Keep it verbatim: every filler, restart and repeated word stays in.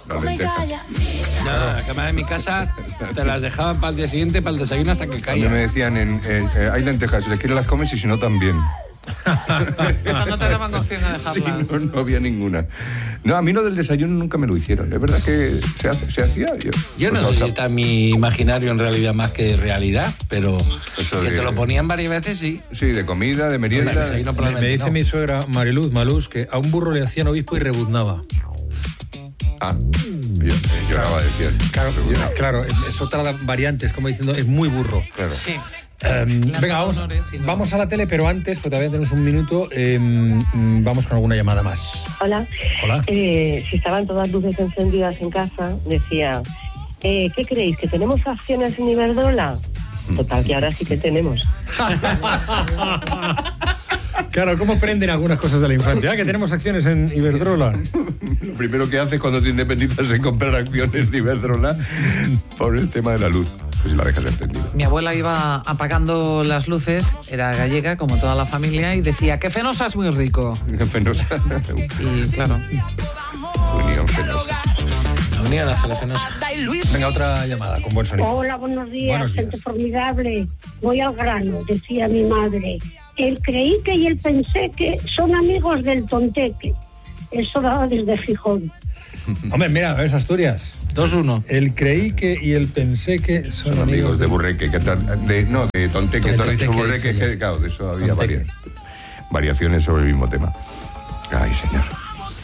la lenteja. Ya, que además en mi casa te las dejaban para el día siguiente, para el desayuno hasta que A caía. mí me decían, en, en, eh, hay lentejas, si les quieres las comes y si no también. O sea, no te daban opción a dejarlas. Sí, no, no había ninguna. No, a mí lo del desayuno nunca me lo hicieron. Es verdad que se, hace, se hacía. Yo, Yo no pues, sé o sea, si está en mi imaginario en realidad más que realidad, pero Eso que de- te lo ponían varias veces, sí. Sí, de comida, de merienda. Hombre, desayuno Me, me probablemente dice no. mi suegra Mariluz Malús que a un burro le hacían obispo y rebuznaba. Ah, yo, lloraba, decía. Claro, claro, es, es otra variante, es como diciendo, es muy burro. Claro. Sí. Um, Le han venga, dado vamos, honores y no- vamos a la tele, pero antes, porque todavía tenemos un minuto, eh, mm, vamos con alguna llamada más. Hola. Hola. Eh, si estaban todas luces encendidas en casa, decía, eh, ¿qué creéis? ¿Que tenemos acciones en Iberdrola? Total, que ahora sí que tenemos. Claro, ¿cómo prenden algunas cosas de la infancia? Ah, que tenemos acciones en Iberdrola. Lo primero que haces cuando te independizas es comprar acciones de Iberdrola por el tema de la luz. Pues si la dejas encendida. Mi abuela iba apagando las luces, era gallega, como toda la familia, y decía que Fenosa es muy rico. Fenosa. Y claro, Unión Fenosa. La unión hace la Fenosa. Venga, otra llamada con buen sonido. Hola, buenos días, Buenos días. gente formidable. Voy al grano, decía mi madre. El creíque y el penseque son amigos del tonteque. Eso daba desde Gijón. Hombre, mira, es Asturias. dos uno. El creíque y el penseque son, Son amigos de Burreque. Que tal- de, no, de Tonteque. De Tú has dicho Tonteque, Burreque, sí. que claro, de eso había Tonteque. varia- variaciones sobre el mismo tema. Ay, señor.